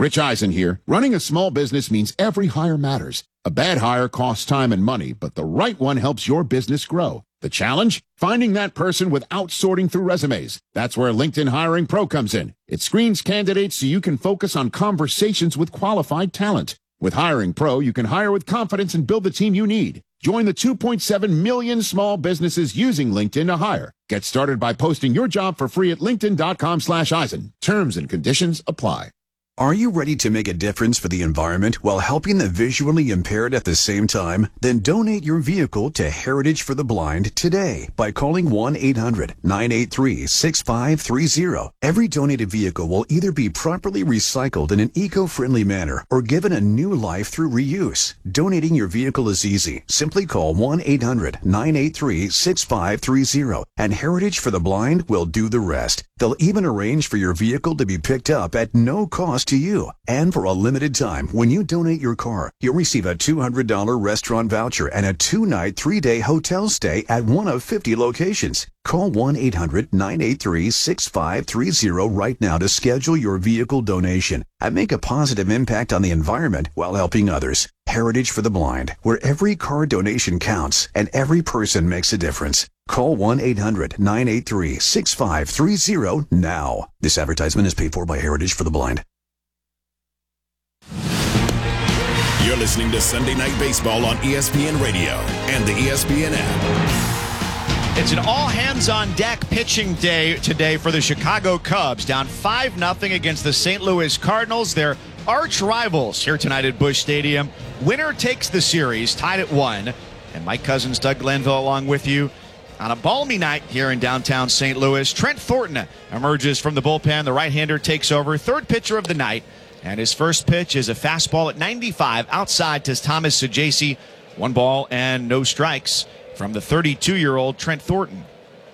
Rich Eisen here. Running a small business means every hire matters. A bad hire costs time and money, but the right one helps your business grow. The challenge? Finding that person without sorting through resumes. That's where LinkedIn Hiring Pro comes in. It screens candidates so you can focus on conversations with qualified talent. With Hiring Pro, you can hire with confidence and build the team you need. Join the 2.7 million small businesses using LinkedIn to hire. Get started by posting your job for free at linkedin.com/Eisen. Terms and conditions apply. Are you ready to make a difference for the environment while helping the visually impaired at the same time? Then donate your vehicle to Heritage for the Blind today by calling 1-800-983-6530. Every donated vehicle will either be properly recycled in an eco-friendly manner or given a new life through reuse. Donating your vehicle is easy. Simply call 1-800-983-6530 and Heritage for the Blind will do the rest. They'll even arrange for your vehicle to be picked up at no cost to you. And for a limited time, when you donate your car, you'll receive a $200 restaurant voucher and a 2-night, 3-day hotel stay at one of 50 locations. Call 1-800-983-6530 right now to schedule your vehicle donation and make a positive impact on the environment while helping others. Heritage for the Blind, where every car donation counts and every person makes a difference. Call 1-800-983-6530 now. This advertisement is paid for by Heritage for the Blind. You're listening to Sunday Night Baseball on ESPN Radio and the ESPN app. It's an all-hands-on-deck pitching day today for the Chicago Cubs, down 5-0 against the St. Louis Cardinals. They're arch rivals here tonight at Busch Stadium. Winner takes the series, tied at 1. And Mike Cousins, Doug Glenville along with you. On a balmy night here in downtown St. Louis, Trent Thornton emerges from the bullpen. The right-hander takes over, third pitcher of the night. And his first pitch is a fastball at 95 outside to Thomas Saggese. 1 ball and no strikes from the 32-year-old Trent Thornton.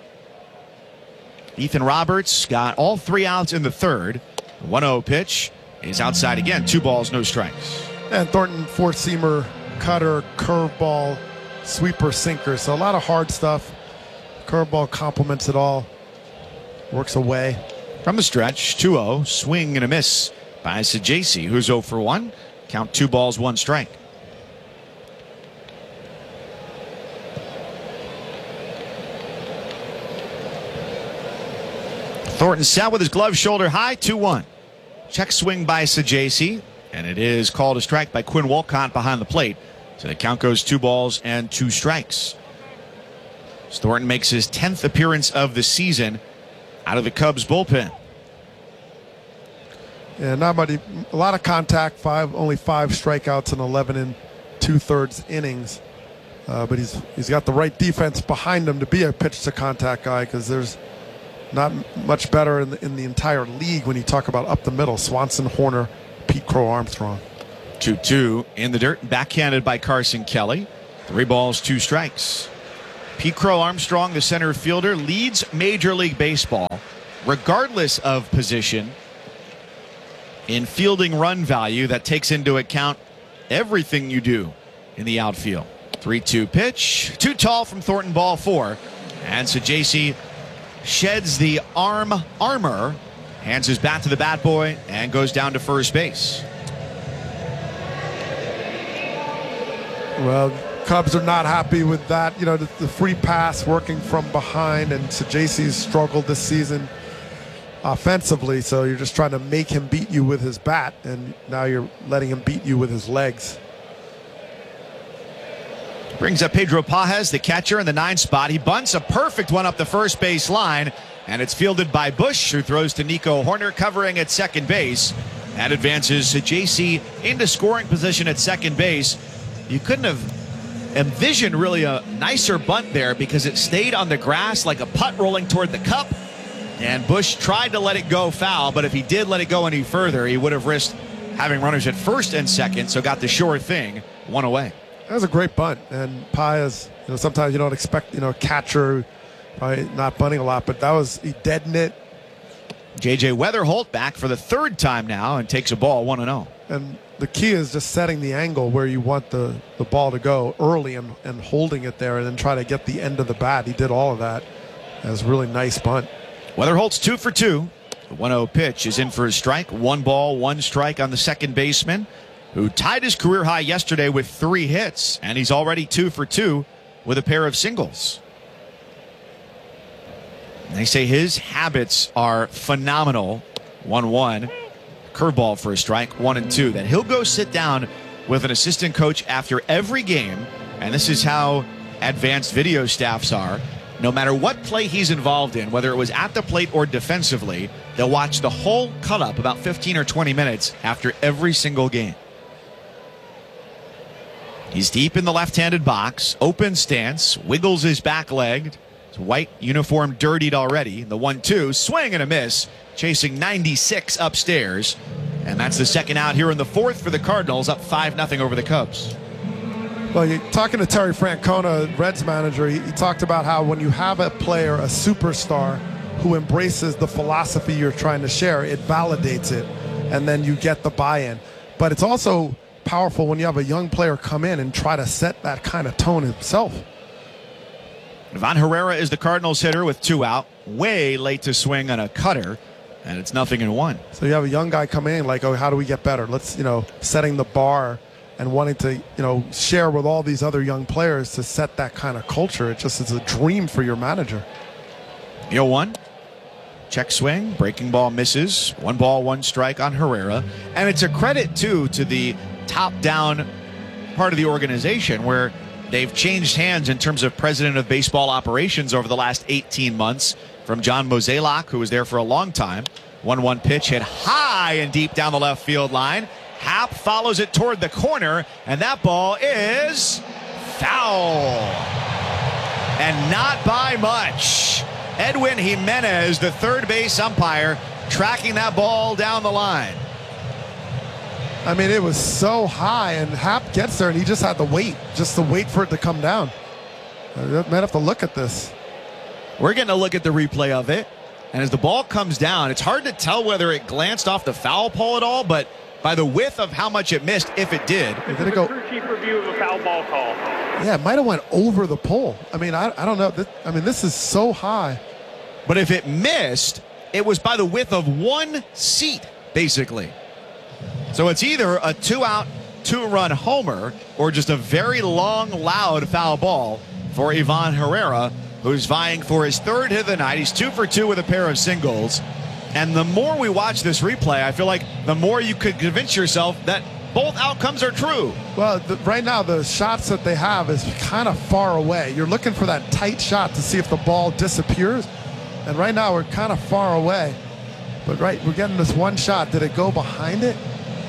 Ethan Roberts got all 3 outs in the third. 1-0 pitch is outside again. 2 balls, no strikes. And Thornton, four-seamer, cutter, curveball, sweeper, sinker. So a lot of hard stuff. Curveball complements it all. Works away. From the stretch, 2-0, swing and a miss by Saggese, who's 0 for 1. Count 2 balls, 1 strike. Thornton set with his glove shoulder high, 2-1. Check swing by Saggese, and it is called a strike by Quinn Wolcott behind the plate. So the count goes 2 balls and 2 strikes. Thornton makes his 10th appearance of the season out of the Cubs bullpen. Yeah, a lot of contact, only 5 strikeouts in 11 2/3 innings. But he's got the right defense behind him to be a pitch to contact guy, because there's not much better in the entire league when you talk about up the middle. Swanson, Horner, Pete Crow Armstrong. 2-2 in the dirt, backhanded by Carson Kelly. 3 balls, 2 strikes. Pete Crow Armstrong, the center fielder, leads Major League Baseball, regardless of position, in fielding run value. That takes into account everything you do in the outfield. 3-2 pitch, too tall from Thornton, ball 4. And Saggese sheds the armor, hands his bat to the bat boy, and goes down to first base. Well, Cubs are not happy with that. You know, the free pass working from behind, and Saggese's struggled this season offensively, so you're just trying to make him beat you with his bat, and now you're letting him beat you with his legs. Brings up Pedro Pajes, the catcher, in the 9 spot. He bunts a perfect one up the first base line, and it's fielded by Busch, who throws to Nico Horner, covering at second base. That advances Saggese into scoring position at second base. You couldn't have envisioned really a nicer bunt there, because it stayed on the grass like a putt rolling toward the cup. And Busch tried to let it go foul, but if he did let it go any further, he would have risked having runners at first and second, so got the sure thing, 1 away. That was a great bunt, and Paez, sometimes you don't expect, a catcher probably not bunting a lot, but he deadened it. J.J. Weatherholt back for the 3rd time now and takes a ball, 1-0. And the key is just setting the angle where you want the ball to go early and holding it there, and then try to get the end of the bat. He did all of that. That was a really nice bunt. Weatherholt's 2 for 2. The 1-0 pitch is in for a strike. 1 ball, 1 strike on the second baseman, who tied his career high yesterday with 3 hits, and he's already 2 for 2 with a pair of singles. They say his habits are phenomenal. 1-1, curveball for a strike, 1-2. That he'll go sit down with an assistant coach after every game, and this is how advanced video staffs are. No matter what play he's involved in, whether it was at the plate or defensively, they'll watch the whole cut-up, about 15 or 20 minutes, after every single game. He's deep in the left-handed box, open stance, wiggles his back leg. His white uniform dirtied already. The 1-2, swing and a miss, chasing 96 upstairs. And that's the second out here in the 4th for the Cardinals, up 5-0 over the Cubs. Well, you're talking to Terry Francona, Reds manager, he talked about how when you have a player, a superstar, who embraces the philosophy you're trying to share, it validates it, and then you get the buy-in. But it's also powerful when you have a young player come in and try to set that kind of tone himself. Ivan Herrera is the Cardinals hitter with 2 out. Way late to swing on a cutter, and it's 0-1. So you have a young guy come in like, oh, how do we get better? Let's, setting the bar and wanting to, share with all these other young players to set that kind of culture. It just is a dream for your manager. 0-1. Check swing. Breaking ball misses. 1 ball, 1 strike on Herrera. And it's a credit, too, to the top-down part of the organization where they've changed hands in terms of president of baseball operations over the last 18 months from John Mozeliak, who was there for a long time. 1-1 pitch hit high and deep down the left field line. Happ follows it toward the corner, and that ball is foul. And not by much. Edwin Jimenez, the third base umpire, tracking that ball down the line. I mean, it was so high, and Happ gets there, and he just had to wait for it to come down. I might have to look at this. We're getting a look at the replay of it, and as the ball comes down, it's hard to tell whether it glanced off the foul pole at all, but by the width of how much it missed, if it did. Did it go? Crew chief review of a foul ball call. Yeah, it might have went over the pole. I mean, I don't know. This is so high. But if it missed, it was by the width of 1 seat, basically. So it's either a 2-out, 2-run homer or just a very long, loud foul ball for Ivan Herrera, who's vying for his 3rd hit of the night. He's 2 for 2 with a pair of singles. And the more we watch this replay, I feel like the more you could convince yourself that both outcomes are true. Well, right now, the shots that they have is kind of far away. You're looking for that tight shot to see if the ball disappears. And right now, we're kind of far away. But we're getting this one shot. Did it go behind it?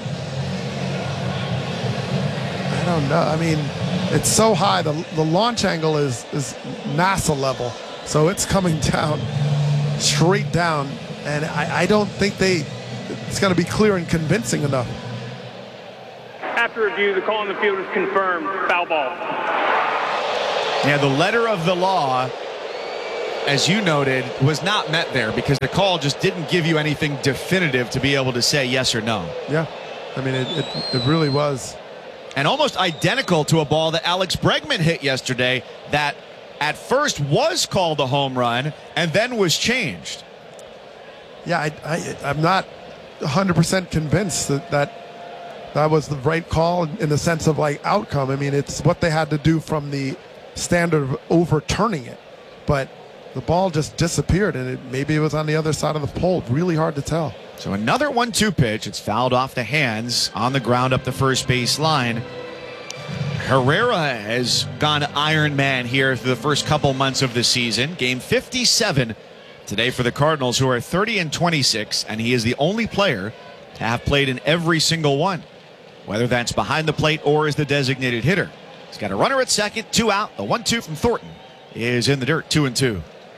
I don't know. I mean, it's so high. The launch angle is NASA level. So it's coming down, straight down. And I don't think it's going to be clear and convincing enough. After review, the call on the field is confirmed. Foul ball. Yeah, the letter of the law, as you noted, was not met there because the call just didn't give you anything definitive to be able to say yes or no. Yeah, I mean, it really was. And almost identical to a ball that Alex Bregman hit yesterday that at first was called a home run and then was changed. Yeah, I'm not 100% convinced that was the right call in the sense of outcome. I mean, it's what they had to do from the standard of overturning it. But the ball just disappeared, and maybe it was on the other side of the pole. Really hard to tell. So another 1-2 pitch. It's fouled off the hands on the ground up the first base line. Herrera has gone Iron Man here through the first couple months of the season. Game 57 today for the Cardinals, who are 30-26, and he is the only player to have played in every single one, whether that's behind the plate or as the designated hitter. He's got a runner at second, 2 out. The 1-2 from Thornton is in the dirt, 2-2.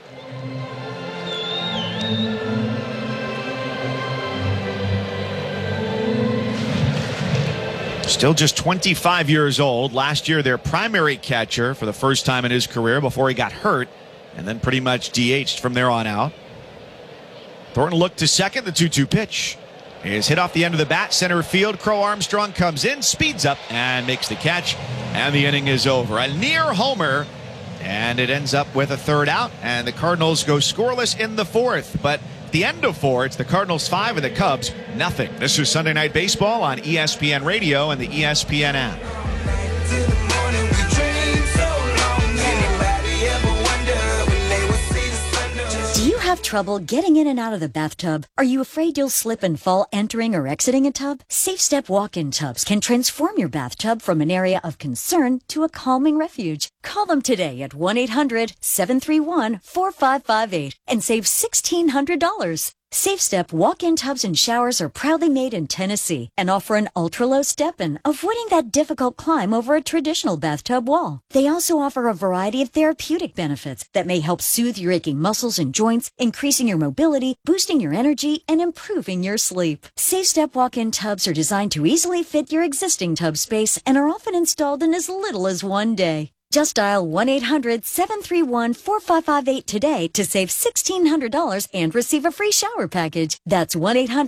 Still just 25 years old. Last year, their primary catcher for the first time in his career before he got hurt, and then pretty much DH'd from there on out. Thornton looked to second. The 2-2 pitch is hit off the end of the bat. Center field. Crow Armstrong comes in, speeds up, and makes the catch. And the inning is over. A near homer, and it ends up with a 3rd out. And the Cardinals go scoreless in the 4th. But the end of 4, it's the Cardinals 5 and the Cubs nothing. This is Sunday Night Baseball on ESPN Radio and the ESPN app. Do you have trouble getting in and out of the bathtub? Are you afraid you'll slip and fall entering or exiting a tub? Safe Step walk-in tubs can transform your bathtub from an area of concern to a calming refuge. Call them today at 1-800-731-4558 and save $1,600. Safe Step walk-in tubs and showers are proudly made in Tennessee and offer an ultra-low step-in, avoiding that difficult climb over a traditional bathtub wall. They also offer a variety of therapeutic benefits that may help soothe your aching muscles and joints, increasing your mobility, boosting your energy, and improving your sleep. Safe Step walk-in tubs are designed to easily fit your existing tub space and are often installed in as little as one day. Just dial 1-800-731-4558 today to save $1,600 and receive a free shower package. That's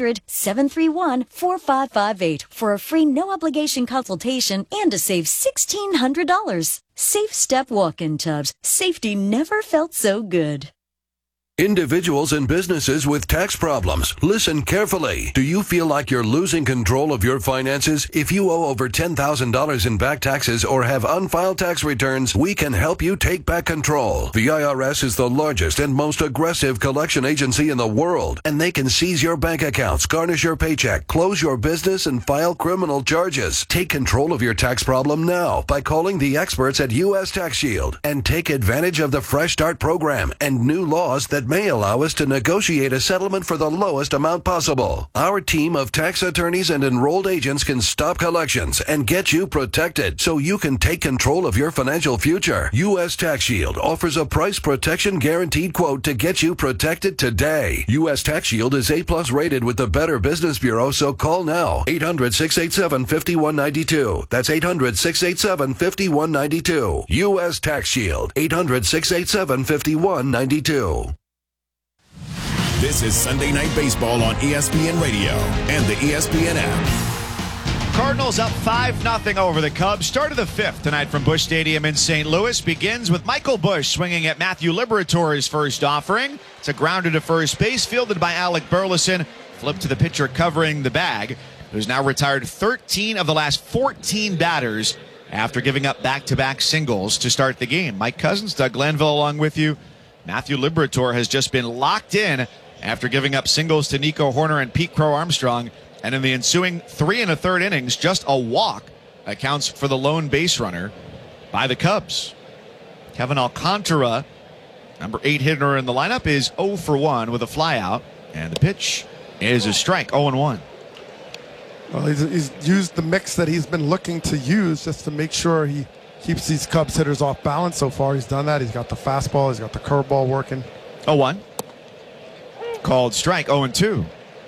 1-800-731-4558 for a free no-obligation consultation and to save $1,600. Safe Step walk-in tubs. Safety never felt so good. Individuals and businesses with tax problems, listen carefully. Do you feel like you're losing control of your finances? If you owe over $10,000 in back taxes or have unfiled tax returns, we can help you take back control. The IRS is the largest and most aggressive collection agency in the world, and they can seize your bank accounts, garnish your paycheck, close your business, and file criminal charges. Take control of your tax problem now by calling the experts at U.S. Tax Shield and take advantage of the Fresh Start program and new laws that may allow us to negotiate a settlement for the lowest amount possible. Our team of tax attorneys and enrolled agents can stop collections and get you protected so you can take control of your financial future. U.S. Tax Shield offers a price protection guaranteed quote to get you protected today. U.S. Tax Shield is A+ rated with the Better Business Bureau, so call now. 800-687-5192. That's 800-687-5192. U.S. Tax Shield. 800-687-5192. This is Sunday Night Baseball on ESPN Radio and the ESPN app. Cardinals up 5-0 over the Cubs. Start of the 5th tonight from Busch Stadium in St. Louis begins with Michael Busch swinging at Matthew Liberatore's first offering. It's a grounder to first base fielded by Alec Burleson. Flip to the pitcher covering the bag, who's now retired 13 of the last 14 batters after giving up back-to-back singles to start the game. Mike Cousins, Doug Glanville along with you. Matthew Liberatore has just been locked in after giving up singles to Nico Horner and Pete Crow Armstrong. And in the ensuing 3 1/3 innings, just a walk accounts for the lone base runner by the Cubs. Kevin Alcantara, number 8 hitter in the lineup, is 0 for 1 with a flyout. And the pitch is a strike, 0-1. Well, he's used the mix that he's been looking to use just to make sure he keeps these Cubs hitters off balance. So far, he's done that. He's got the fastball. He's got the curveball working. 0-1. Called strike, 0-2.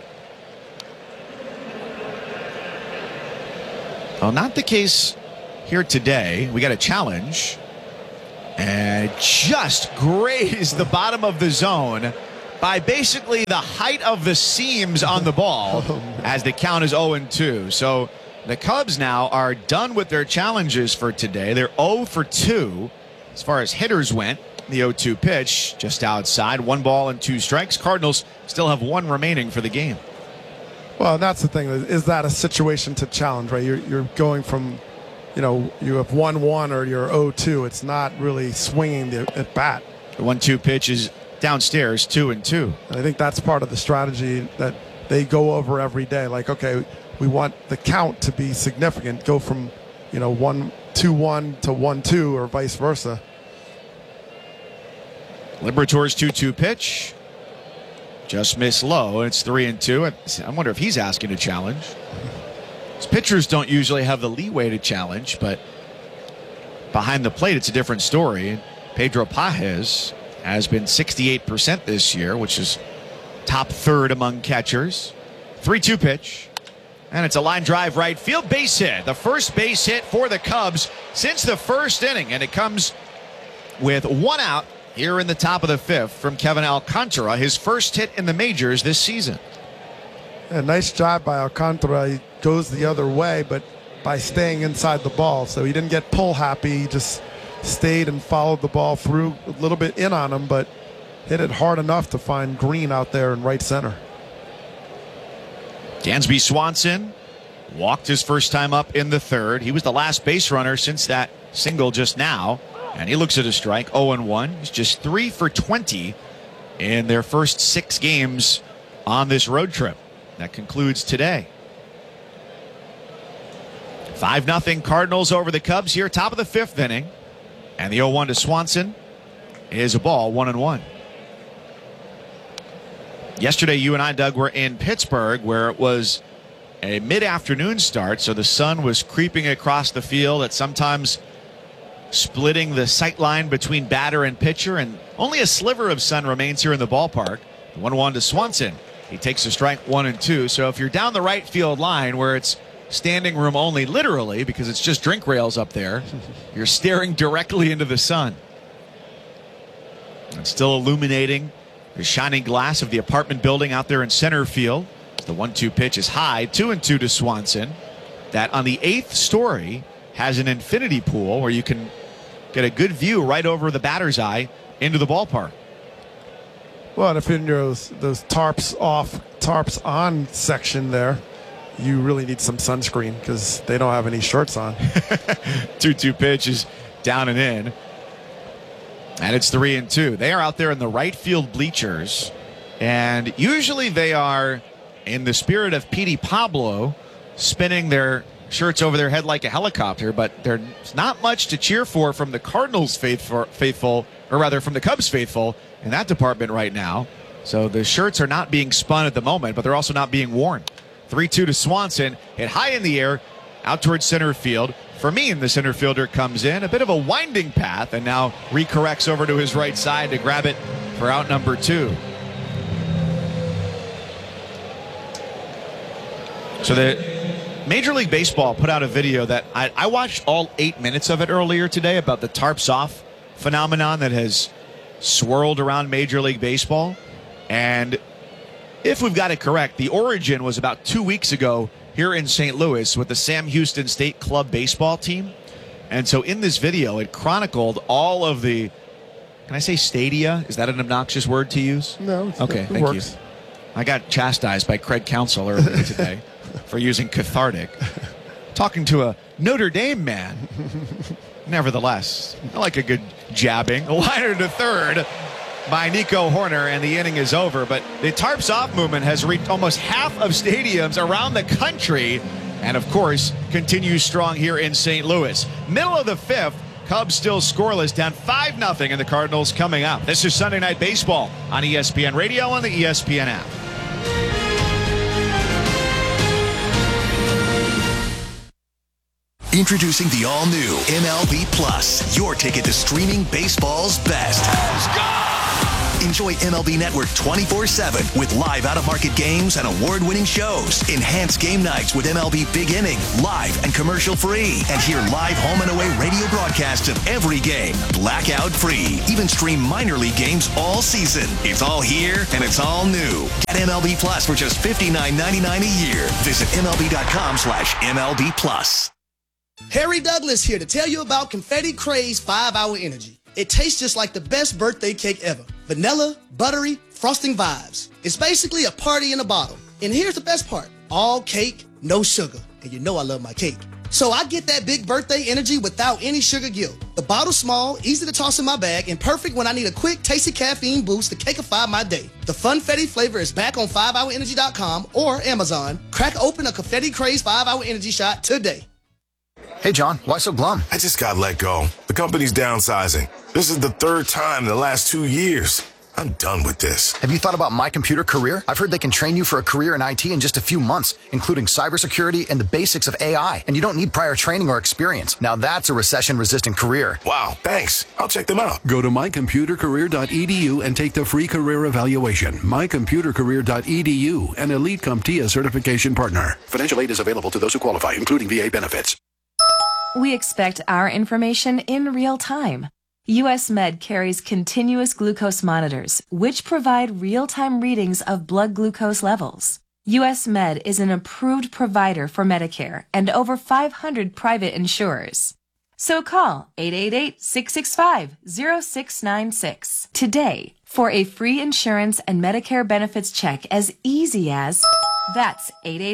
Well, not the case here today. We got a challenge. And it just grazed the bottom of the zone by basically the height of the seams on the ball as the count is 0-2. So the Cubs now are done with their challenges for today. They're 0 for 2 as far as hitters went. The 0-2 pitch just outside. 1 ball and 2 strikes. Cardinals still have 1 remaining for the game. Well, that's the thing. Is that a situation to challenge, right? You're going from, you have 1-1 or you're 0-2. It's not really swinging the at bat. The 1-2 pitch is downstairs, 2-2. And I think that's part of the strategy that they go over every day. Like, okay, we want the count to be significant. Go from, 2-1 to 1-2 or vice versa. Liberatore's 2-2 pitch. Just missed low. It's 3-2. I wonder if he's asking to challenge. His pitchers don't usually have the leeway to challenge, but behind the plate, it's a different story. Pedro Pages has been 68% this year, which is top third among catchers. 3-2 pitch. And it's a line drive right field, base hit. The first base hit for the Cubs since the first inning. And it comes with 1 out here in the top of the 5th from Kevin Alcantara, his first hit in the majors this season. A nice job by Alcantara. He goes the other way, but by staying inside the ball. So he didn't get pull happy. He just stayed and followed the ball through, a little bit in on him, but hit it hard enough to find Green out there in right center. Dansby Swanson walked his first time up in the third. He was the last base runner since that single just now. And he looks at a strike, 0-1. He's just 3 for 20 in their first 6 games on this road trip. That concludes today. 5-0 Cardinals over the Cubs here, top of the 5th inning. And the 0-1 to Swanson is a ball, 1-1. Yesterday, you and I, Doug, were in Pittsburgh, where it was a mid-afternoon start, so the sun was creeping across the field at sometimes splitting the sight line between batter and pitcher, and only a sliver of sun remains here in the ballpark. The 1-1 to Swanson. He takes a strike 1 and 2. So if you're down the right field line where it's standing room only, literally, because it's just drink rails up there, you're staring directly into the sun. It's still illuminating the shining glass of the apartment building out there in center field. The 1-2 pitch is high, 2-2 to Swanson. That on the 8th story has an infinity pool where you can get a good view right over the batter's eye into the ballpark. Well, and if you're in those tarps off, tarps on section there, you really need some sunscreen because they don't have any shirts on. 2-2 pitch is down and in. And it's 3-2. They are out there in the right field bleachers. And usually they are, in the spirit of Petey Pablo, spinning their shirts over their head like a helicopter. But there's not much to cheer for from the Cardinals faithful, or rather from the Cubs faithful in that department right now. So the shirts are not being spun at the moment, but they're also not being worn. 3-2 to Swanson, hit high in the air, out towards center field. For me, the center fielder comes in, a bit of a winding path, and now recorrects over to his right side to grab it for out number 2. So the Major League Baseball put out a video that I watched all 8 minutes of it earlier today about the tarps off phenomenon that has swirled around Major League Baseball. And if we've got it correct, the origin was about 2 weeks ago here in St. Louis with the Sam Houston State Club baseball team. And so in this video, it chronicled all of the, can I say stadia? Is that an obnoxious word to use? No. Okay, thank works. you. I got chastised by Craig Counsell earlier today for using cathartic. Talking to a Notre Dame man. Nevertheless, I like a good jabbing. A liner to third by Nico Horner, and the inning is over. But the tarps off movement has reached almost half of stadiums around the country, and of course continues strong here in St. Louis. Middle of the 5th, Cubs still scoreless, down 5-0, and the Cardinals coming up. This is Sunday Night Baseball on ESPN Radio and the ESPN app. Introducing the all-new MLB Plus, your ticket to streaming baseball's best. Let's go! Enjoy MLB Network 24/7 with live out-of-market games and award-winning shows. Enhance game nights with MLB Big Inning, live and commercial-free. And hear live home and away radio broadcasts of every game, blackout-free. Even stream minor league games all season. It's all here, and it's all new. Get MLB Plus for just $59.99 a year. Visit MLB.com/MLB Plus. Harry Douglas here to tell you about Confetti Craze 5-Hour Energy. It tastes just like the best birthday cake ever. Vanilla, buttery, frosting vibes. It's basically a party in a bottle. And here's the best part. All cake, no sugar. And you know I love my cake. So I get that big birthday energy without any sugar guilt. The bottle's small, easy to toss in my bag, and perfect when I need a quick, tasty caffeine boost to cakeify my day. The Funfetti flavor is back on 5hourenergy.com or Amazon. Crack open a Confetti Craze 5-Hour Energy shot today. Hey, John, why so glum? I just got let go. The company's downsizing. This is the 3rd time in the last 2 years. I'm done with this. Have you thought about My Computer Career? I've heard they can train you for a career in IT in just a few months, including cybersecurity and the basics of AI. And you don't need prior training or experience. Now that's a recession-resistant career. Wow, thanks. I'll check them out. Go to mycomputercareer.edu and take the free career evaluation. Mycomputercareer.edu, an Elite CompTIA certification partner. Financial aid is available to those who qualify, including VA benefits. We expect our information in real time. US Med carries continuous glucose monitors, which provide real-time readings of blood glucose levels. US Med is an approved provider for Medicare and over 500 private insurers. So call 888-665-0696 today for a free insurance and Medicare benefits check as easy as... That's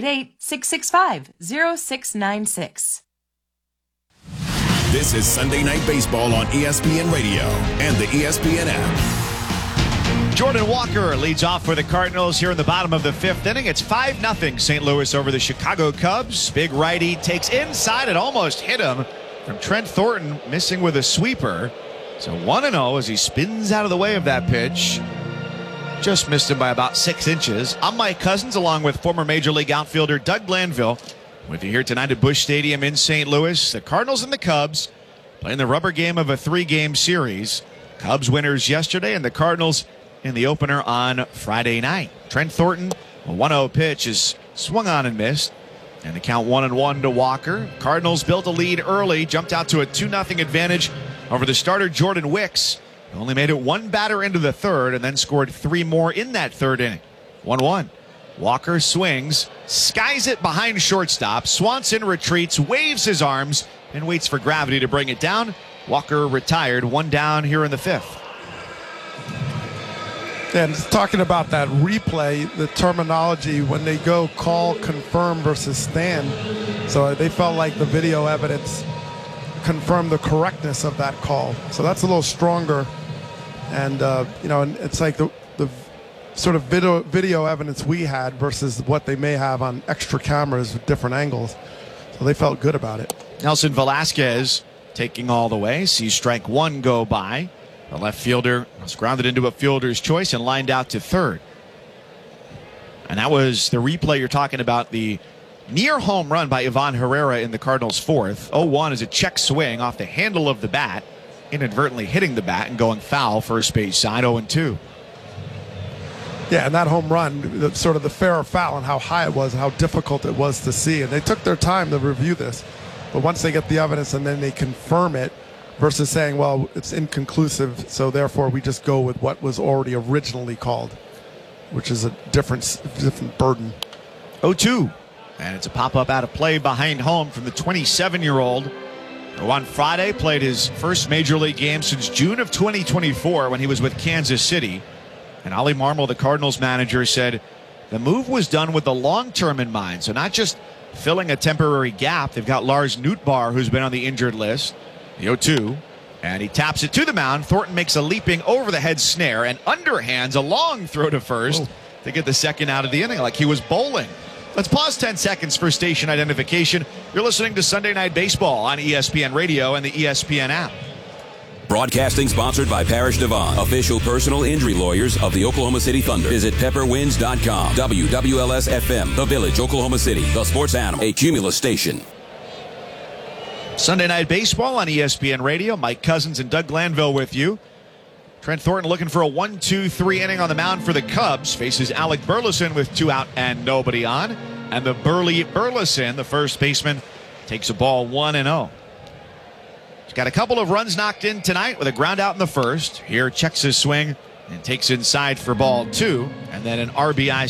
888-665-0696. This is Sunday Night Baseball on ESPN Radio and the ESPN app. Jordan Walker leads off for the Cardinals here in the bottom of the fifth inning. It's 5-0 St. Louis over the Chicago Cubs. Big righty takes inside. It almost hit him from Trent Thornton, missing with a sweeper. So 1-0 as he spins out of the way of that pitch. Just missed him by about 6 inches. I'm Mike Cousins, along with former Major League outfielder Doug Glanville, with you here tonight at Busch Stadium in St. Louis. The Cardinals and the Cubs playing the rubber game of a 3-game series. Cubs winners yesterday, and the Cardinals in the opener on Friday night. Trent Thornton, a 1-0 pitch, is swung on and missed. And the count 1-1 to Walker. Cardinals built a lead early, jumped out to a 2-0 advantage over the starter Jordan Wicks. Only made it one batter into the third and then scored 3 more in that third inning. 1-1. Walker swings, skies it behind shortstop. Swanson retreats, waves his arms, and waits for gravity to bring it down. Walker retired, 1 down here in the fifth. And talking about that replay, the terminology when they go call, confirm versus stand. So they felt like the video evidence confirmed the correctness of that call. So that's a little stronger. And, and it's like the sort of video evidence we had versus what they may have on extra cameras with different angles. So they felt good about it. Nelson Velasquez taking all the way. Sees strike 1 go by. The left fielder was grounded into a fielder's choice and lined out to third. And that was the replay you're talking about, the near home run by Ivan Herrera in the Cardinals' fourth. 0-1 is a check swing off the handle of the bat, inadvertently hitting the bat and going foul first base side, 0-2. Yeah, and that home run, sort of the fair or foul and how high it was and how difficult it was to see. And they took their time to review this. But once they get the evidence and then they confirm it, versus saying, well, it's inconclusive, so therefore we just go with what was already originally called, which is a different burden. 0-2. And it's a pop-up out of play behind home from the 27-year-old, who on Friday played his first Major League game since June of 2024 when he was with Kansas City. And Ollie Marmol, the Cardinals manager, said the move was done with the long-term in mind, so not just filling a temporary gap. They've got Lars Nootbaar, who's been on the injured list. The 0-2, and he taps it to the mound. Thornton makes a leaping over-the-head snare and underhands a long throw to first to get the second out of the inning like he was bowling. Let's pause 10 seconds for station identification. You're listening to Sunday Night Baseball on ESPN Radio and the ESPN app. Broadcasting sponsored by Parrish Devon, official personal injury lawyers of the Oklahoma City Thunder. Visit pepperwinds.com. WWLS-FM, The Village, Oklahoma City, the sports animal, a Cumulus station. Sunday Night Baseball on ESPN Radio. Mike Cousins and Doug Glanville with you. Trent Thornton looking for a 1-2-3 inning on the mound for the Cubs. Faces Alec Burleson with 2 out and nobody on. And the burly Burleson, the first baseman, takes a ball 1-0. He's got a couple of runs knocked in tonight with a ground out in the first. Here checks his swing and takes inside for ball 2. And then an RBI